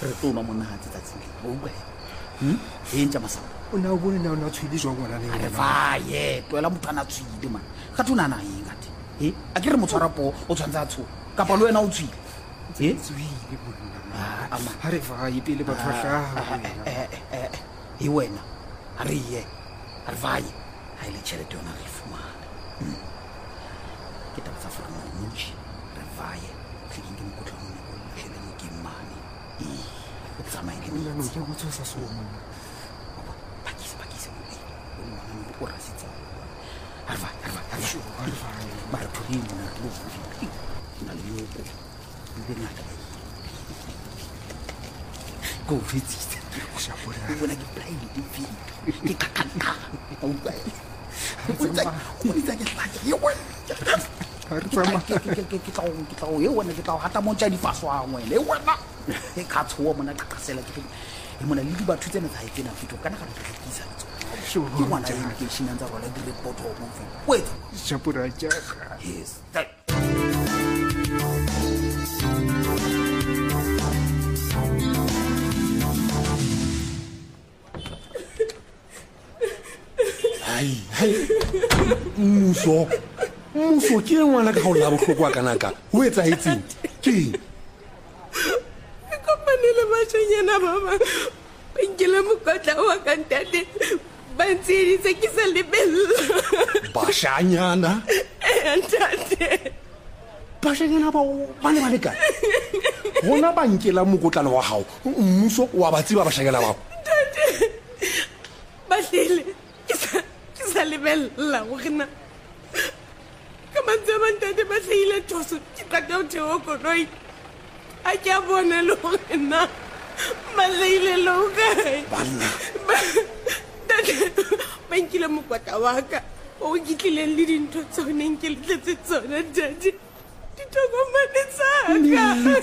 re tlo nwa monna ha tsatsing o bua e ntse masapa o na o bone na o na tshwedi jwa ngwana le re vaye toela motho ana tshwile man ga tona na eng ate a ke re motshwara po o tshwantsa tsho kapa lo wena o tshwile tswile bonna ha re vaye pele batho ba hlaga wena a re ye a re vaye ha ile tšhelete yona re fumana ke taba tsa fora mmontši re vaye tlekeng ke mokotlwanone o latlheleng ke mane o tsamaile no ke go tsosa so monna pakise o le ngwana o rasitsa a re vaye ba re thodi mona re lo na le yoko le ngata go fetsitse o sa bona bona ke blind ke kakaka o bua o itsa ke tlaka ye wena re tsama ke tao ye wena ke tao hata mo tša difaswang wena e wena e ka tshoa mona qaqasela ke e mona le dibatho tsena tsa itsena fito kana ga re rekisa ke ngwana ya education ntse rola di report ho mo wait japura jaka yes hai muso ke ngwana ka go la bohloko ka naka o etsa etseng ke kopanele bashanyana baba benkele mokotla wa ka ntate ba ntsheditse ke sa lebella bashanyana ntate bashanyana ba ne ba le kae gona ba nkela mokotlana wa gago mmuso wa ba tseba bashanyana bao ntate bahlele ke sa lebella gore na ka mantswe a mantate ba tlhaile thoso ke qata ho thewa koloi a ke a bona le gore na ba tlhaile leo kae banna ba nkile mokotla wa ka o ke tlileng le dintho tseo neng ke letletse tsona ntate ditokomane tsaka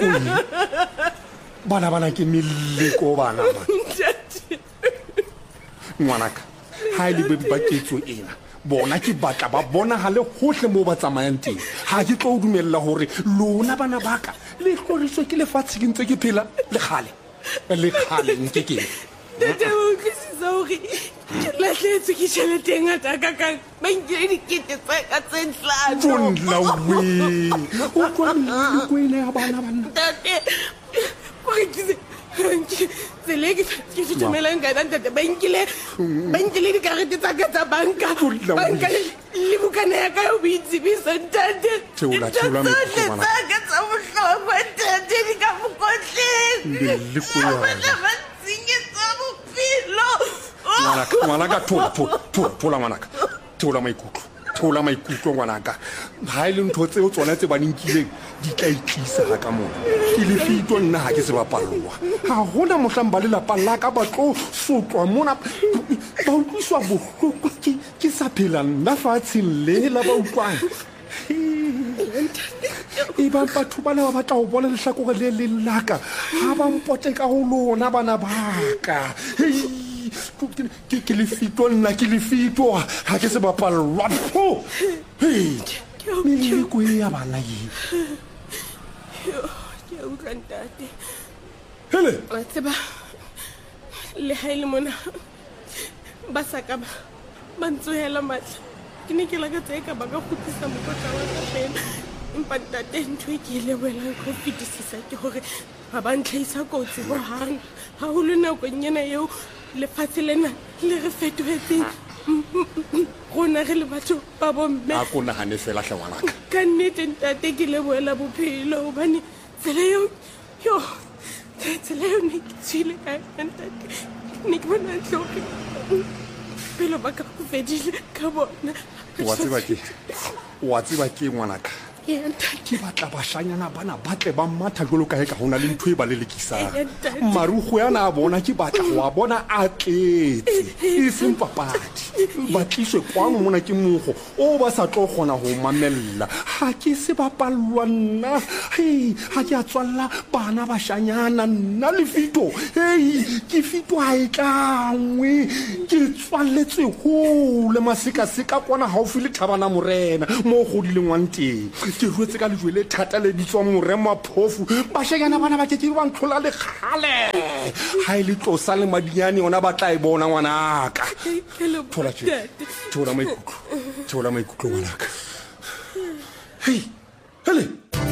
bana ke meleko bana ntate ngwanaka ha ile be ba ketso ena bona ke batla ba bona ha le hohle mo ba tsamayang teng ha ke tlo dumella hore lona bana baka le hloriswe ke lefatshe ke ntse ke phela le khale nke ke ntate o utlwisisa hore ke lahletswe ke tšhelete e ngata kakang ba nkile dikete tsaka tse hlano bonlawe o tlo le ya bana ntate kore tsele ke tšhomelang ka ntate ba nkile dikarete tsaka tsa banka le bukana ya ka yo boitsebisa ntate tsaka tsa bohlokwa ntate di ka mokotleng batsengetsa bophelo ngwanaka thola ngwanaka thola maikutlo ngwanaka ha ile ntho tseo tsona tse ba ninkileng di tla itlisa ka mona ke le fito nna ha ke se ba palwa ha hona mohlang ba lelapa la ka ba tlo sotlwa mona ba utlwiswa bohloko ke sa phela nna fatsheng le la ba utlwang e ba batho ba le ba batla go bona lehlakore le lelaka ha ba mpote ka go lona bana baka ke le fito nna ke le fito ha ke se ba palwa meleko e ya bana ye ke a utlwa ntate hele wa tseba le ha ile mona ba sa ka ba ntsohela matla ke ne ke lakatsa eka ba ka kgutlisa mokotla wa ka fela empa ntate ntho e ke lebohelang go fetisisa ke gore ba ba ntlhaisa kotsi hohang haholo nakong ena eo lefatshe lena le re fetohetseng rona re le batho ba bomme a ko nagane fela hle ngwanaka ka nnete ntate ke lebohela bophelo hobane tsela eo ne ke tshwile ka ntate ne ke bona tlhoke pelo ba ka go fedile ka bona wa tseba ke ngwanaka ke batla bashanyana bana batle ba matha jolo ka heka hona le ntho e ba lelekisang marugo yana a bona ke batla go a bona a tletse e seng papadi ba tliswe kwang mona ke mogo o ba sa tlo gona go mamella ha ke se ba palwa nna ha ke a tswalla bana bashanyana nna le fito ke fito a e tlangwe ke tswalletswe go le maseka kwana haufi le Thabana Morena mo go dilengwang teng ke rwetse ka lejwe le thata le bitswa Morema Phofu bashanyana bana ba ke ba ntlola le khale ha ile tlosa le madinyane ona ba tla e bona ngwanaka thola maikutlo ngwanaka hei hele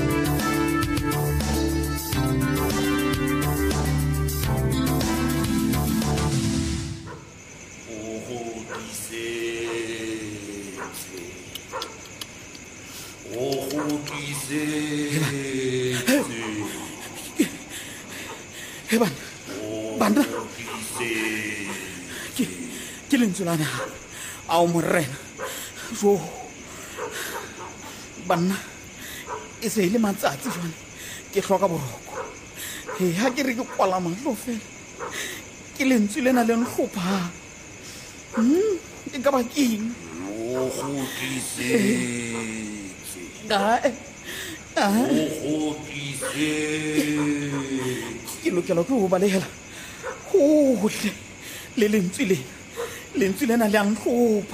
Banda ke lentswe ao morena jo banna e se ile matsatsi jwane ke hloka boroko ha ke re ke kwala mahlo fela ke lentswe lena le nhlopha e ka ba keng ke lokela ke ho balehela hohle le lentswe lena le a nhlopha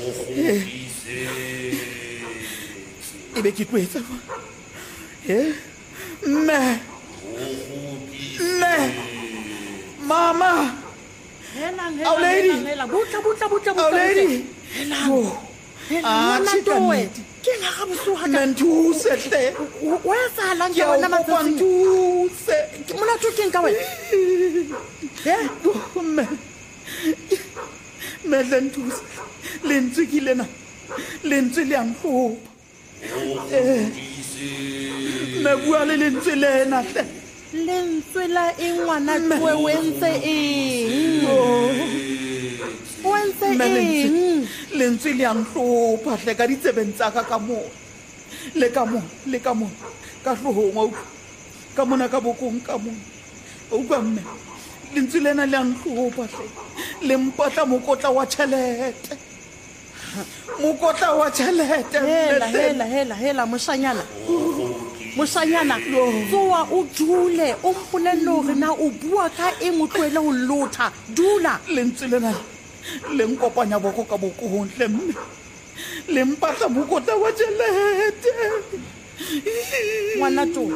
e be ke twetsa mme mama Our lady. Lentswe la eng ngwana twe wentse eng o wentse eng lentswe le yang hlopha hle ka ditsebeng tsa ka mo le ka mo ka hlohong ka mona ka bokong ka mo o kwa mme lentswe lena le yang hlopha hle le mpatla mokotla wa tšhelete hela moshanyana tsoa o dule o mpolelle hore na o bua ka eng o tlohele ho lotha dula lentswe lena le nkopanya boko ka bokong hle mme le mpatla mokotla wa tšhelete ngwana to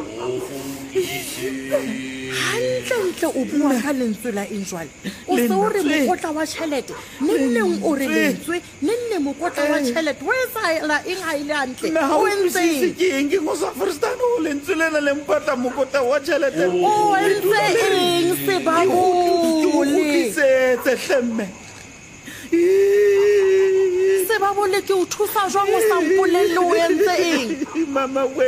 hantle o bua ka lentswe la eng jwale o se o re mokotla wa tšhelete nenneng o re lentswe nenne mokotla wa tšhelete o etsaela eng ha ile hantle o entse eng ke go sa firstano lentswe lena le mpatla mokotla wa tšhelete o entse eng sebabole hlemme sebabole ke o thusa jwang o sa mpolelle o entse eng mama we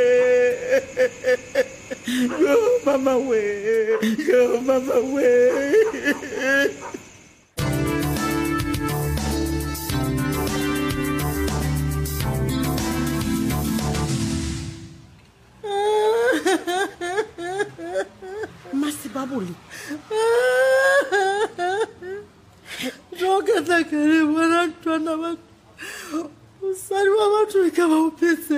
Masibabole Joga da kare wana twana ba usari wa batho ka ba upetse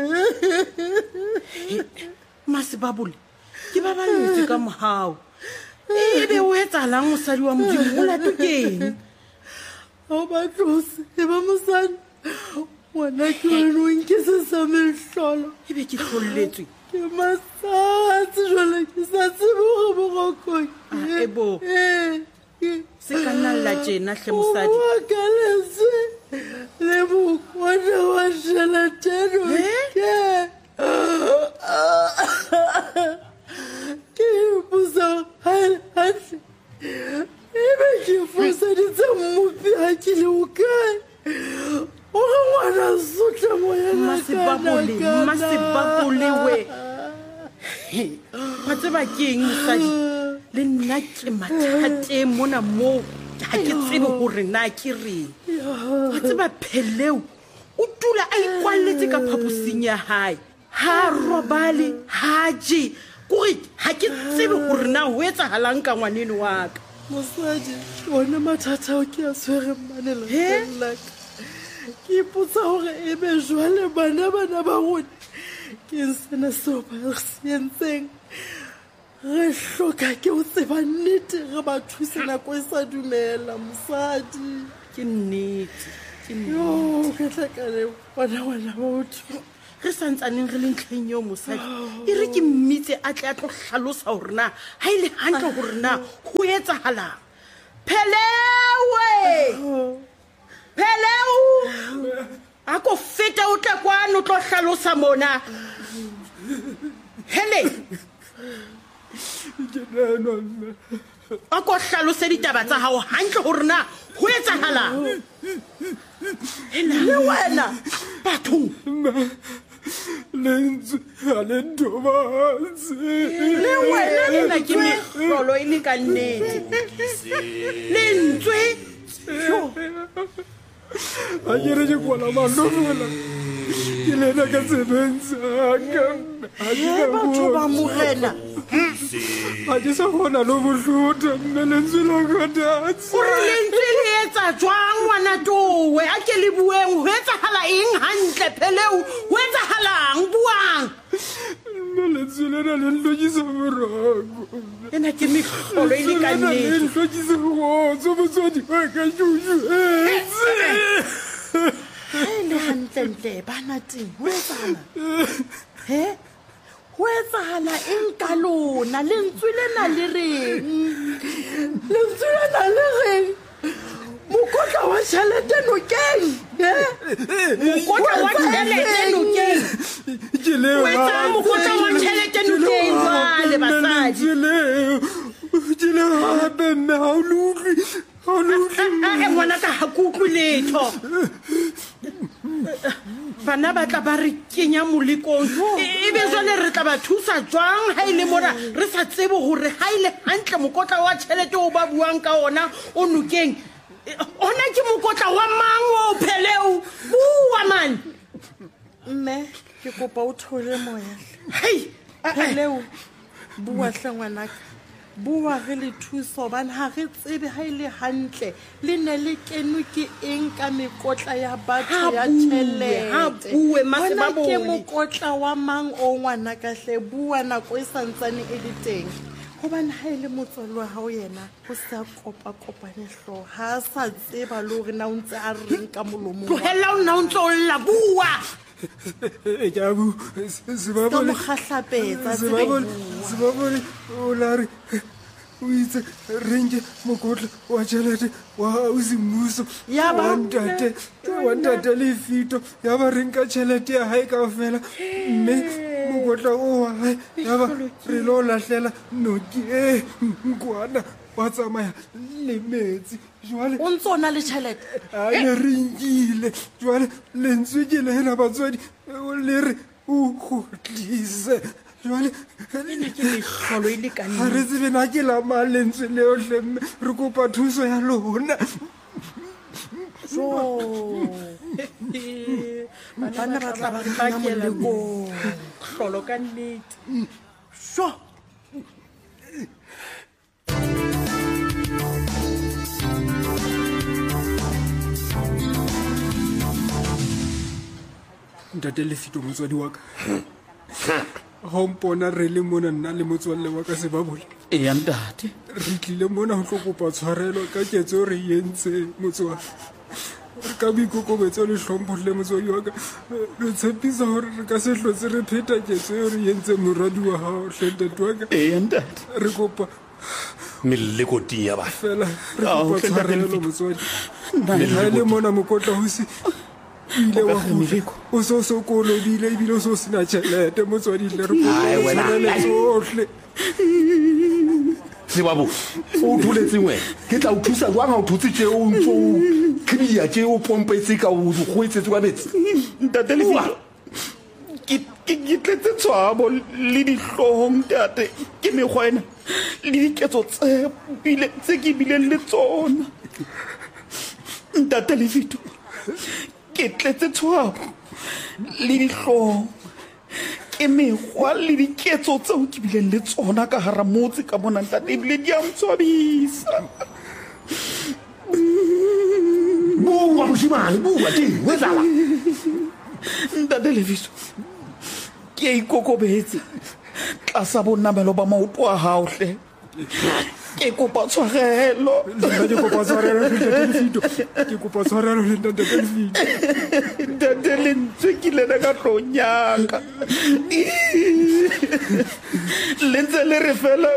Masibabole ke ba baletse ka mohao ebe o etsalang mosadi wa modimo o latokeng o ba tlose e ba mosadi wana ke wena o nkise sa mehlolo ebe ke hlolletswe ke masatsi jwale ke sa tsebe go bogokong ebo se ka nna la tjena hle mosadi o ka letswe le bokwana wa tšheleteno ke busa hantle ebe ke foseditse mmopi ha ke le o kae o re ngwana sotla moyena Masibabole we wa tseba ke eng mosadi le nna ke mathateng mona moo ha ke tsebe hore na ke reng wa tseba Pheleu o dula a ikwalletse ka phaposing ya hae ha robale ha je kore ha ke tsebe hore na ho etsahalang ka ngwanene wa ka mosadi wona mathata o ke a tshwere manela laka ke ipotsa hore ebe jwale bana ba rona ke sena seo ba re se entseng re hloka ke o tseba nnete re ba thuse nako e sa dumela mosadi ke nnete yo ke tlakale wana motho re santsaneng re le ntlheng eo mosadi e re ke mmitse a tle a tlo hlalosa gore na ha ile hantle gore na ho etsahalang. Phelewu a ko feta o tle kwano o tlo hlalosa mona. Hele a ko hlalose ditaba tsa hao hantle gore na ho etsahalang. Le wena bathong le wena ena ke mehlolo e le ka nnete lentswe a ke re ke kwala malofola ke lena ka tsebensaka batho ba morena a ke sa kgona le bohlota mme lentswe la ka tatse gore lentswe le etsa jwang ngwana towe a ke le bueng ho etsahala eng hantle Phelewu ho etsahalang buang mme lentswe lena le nhlokisa morago ena ke mehlolo e le ka nnete nhlokisa kgotso motswadi wa ka jujuetse le hantlentle bana teng ho etsahala ho etsahala eng ka lona lentswe lena le reng lentswe lena le reng mokotla wa tšhelete nokeng mokotla wa tšhelete nokeng o etsang mokotla wa tšhelete nokeng jwale basadi ke le gape mme ga o le utlwe ngwana ka ga ke utlwe letho bana ba tla ba re kenya molekong ebe jwale re tla ba thusa jwang ha ile mona re sa tsebe gore ha ile hantle mokotla wa tšhelete o ba buang ka ona o nokeng ona ke mokotla wa mang o Phelewu bua man mme ke kopa o thole moya hei Phelewu bua hle ngwanaka bua re le thuso hobane ha re tsebe ha ile hantle le ne le kenwe ke eng ka mekotla ya batho ya tšhelete ha bue maseba ke mokotla wa mang o ngwanaka hle bua nako e santsane e le teng hobane ha ile motswalo wa hao yena o sa kopane hlo ha sa tseba le hore na o ntse a reng ka molomong tlohella o nna o ntse o lla bua jabu mo kgahlapetsa sebabole o la re o itse renke mokotla wa tšhelete wa ausimmuso wa ntate Lefito ya ba renka tšhelete ya hae ka fela mme mokotla o wa hae ya ba re lo lahlela noki e nkwana wa tsamaya le metsi jwale o ntse o na le tšhelete a le renkile jwale lentswe ke lena batswadi le re o gotlise jwale ke mehlolo e le ka ga re tsebe na ke la mang lentswe leotlhe mme re kopa thuso ya lona bana ba tla ba re pakela mo hlolo ka nnete sho ntate Lefito motswadi wa ka ga o mpona re le mona nna le motswalle wa ka Sebabole eya ntate re tlile mona go tlo kopa tshwarelo ka ketso re entse motswadi re ka boikokobetso le hlompho le motswadi wa ka re tshepisa gore re ka se hlotse re pheta ketso eo re entse moradi wa gago hle ntate wa ka eya ntate re kopa mellekoting ya bana fela re kopa tshwarelo motswadi ga le mona mokotla go se ile wa gotla o se o sokolobile ebile o se o sena tšhelete motswadi le re kopa tsotlhe Sebabo o thuletseng wena ke tla o thusa jwang ga o thutse tšeo o ntse o kria tšeo o pompetse ka o goetsetse kwa betse ntate Lefito ke tletse tshwabo le dihlong tate ke mekgwa ena le diketso tse ke bileng le tsona ntate Lefito ke tletse tshwabo le dihlong ke mekgwa le diketso tseo ke bileng le tsona ka hara motse ka mona ntate ebile di a mtshwabisa bua moshimane bua teng o etsala ntate Lefito ke a ikokobetse tlasa bonnamelo ba maoto a hao hle ke kopa tshwarelo ke kopa tshwarelo le ntate Lefito ntate lentswe ke lena ka tlonyaka lentse le re fela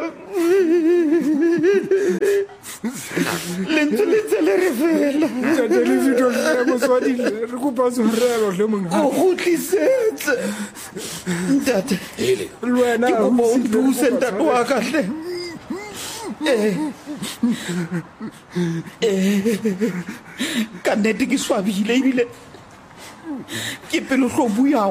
lentse le re fela ntate le fito le motswadi re kopa tshwarelo le mongaka o go tlisetse ntate le wena ke kopa o nthuse ntate wa ka hle ka nnete ke swabile ebile ke pelo hlobu ya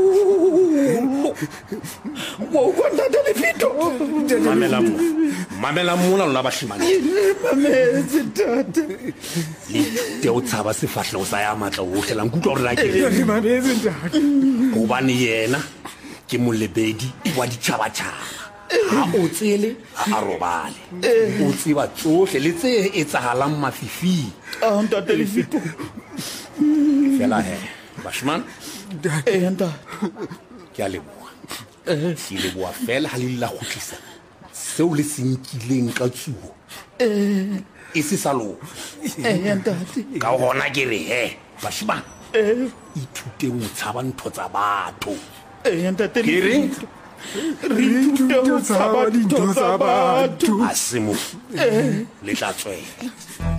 mo kwa ntate le fito mamela mona lona bashimane mametse tate le te o tshaba sefahlego sa ya matla ohle la nkutlwa gore la ke re mametse ntate gobane yena ke molebedi wa ditšhabatšhaba ha o tsele a robale o tseba tsohle le tse etsagalang mafifing ntate le fito fela he bashman ntate ke a leboa ke leboa fela ha le la go tlisa seo le senkileng ka tsuo e se sa lo ntate ka gona ke re he bashman ithuteng o tshaba ntho tsa batho ntate ke reng re ithute go tshaba dintho tsa batho a se mo le tla tswela